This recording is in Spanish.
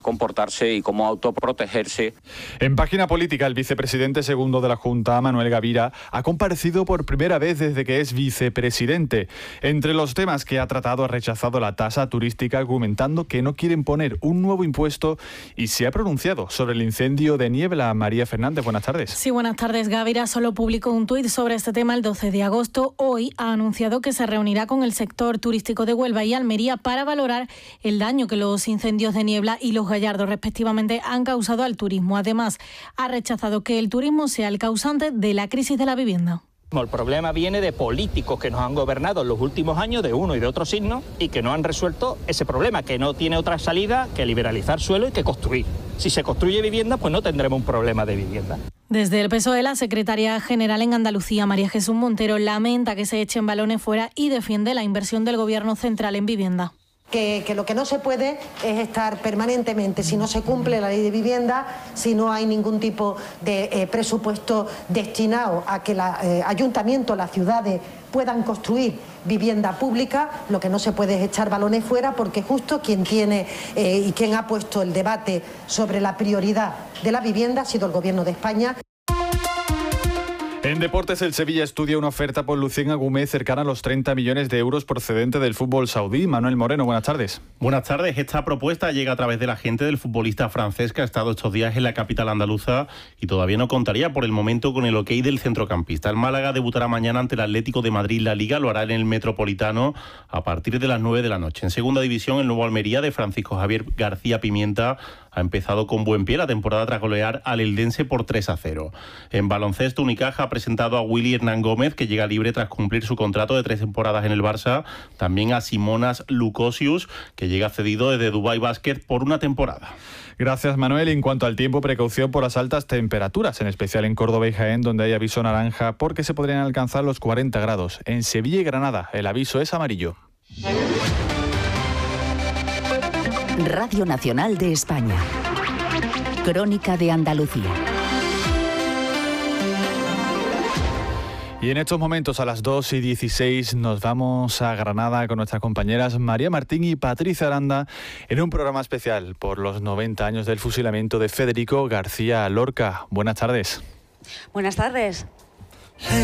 comportarse y cómo autoprotegerse. En página política, el vicepresidente segundo de la Junta, Manuel Gavira, ha comparecido por primera vez desde que es vicepresidente. Entre los temas que ha tratado, ha rechazado la tasa turística, argumentando que no quieren poner un nuevo impuesto, y se ha pronunciado sobre el incendio de Niebla. María Fernández, buenas tardes. Sí, buenas tardes. Gavira solo publicó un tuit sobre este tema el 12 de agosto. Hoy ha anunciado que se reunirá con el sector turístico de Huelva y Almería para valorar el daño que los incendios de Niebla y los Gallardos, respectivamente, han causado al turismo. Además, ha rechazado que el turismo sea el causante de la crisis de la vivienda. El problema viene de políticos que nos han gobernado en los últimos años, de uno y de otro signo, y que no han resuelto ese problema, que no tiene otra salida que liberalizar suelo y que construir. Si se construye vivienda, pues no tendremos un problema de vivienda. Desde el PSOE, la secretaria general en Andalucía, María Jesús Montero, lamenta que se echen balones fuera y defiende la inversión del Gobierno central en vivienda. Que lo que no se puede es estar permanentemente, si no se cumple la ley de vivienda, si no hay ningún tipo de presupuesto destinado a que los ayuntamientos, las ciudades puedan construir vivienda pública, lo que no se puede es echar balones fuera, porque justo quien tiene y quien ha puesto el debate sobre la prioridad de la vivienda ha sido el Gobierno de España. En deportes, el Sevilla estudia una oferta por Lucien Agumé cercana a los 30 millones de euros procedente del fútbol saudí. Manuel Moreno, buenas tardes. Buenas tardes. Esta propuesta llega a través del agente del futbolista francés que ha estado estos días en la capital andaluza y todavía no contaría por el momento con el ok del centrocampista. El Málaga debutará mañana ante el Atlético de Madrid. La Liga lo hará en el Metropolitano a partir de las 9 de la noche. En segunda división, el nuevo Almería de Francisco Javier García Pimienta ha empezado con buen pie la temporada tras golear al Eldense por 3-0. En baloncesto, Unicaja ha presentado a Willy Hernán Gómez, que llega libre tras cumplir su contrato de 3 temporadas en el Barça. También a Simonas Lukosius, que llega cedido desde Dubai Basket por una temporada. Gracias, Manuel. En cuanto al tiempo, precaución por las altas temperaturas, en especial en Córdoba y Jaén, donde hay aviso naranja porque se podrían alcanzar los 40 grados. En Sevilla y Granada, el aviso es amarillo. Radio Nacional de España. Crónica de Andalucía. Y en estos momentos, a las 2:16, nos vamos a Granada con nuestras compañeras María Martín y Patricia Aranda en un programa especial por los 90 años del fusilamiento de Federico García Lorca. Buenas tardes. Buenas tardes.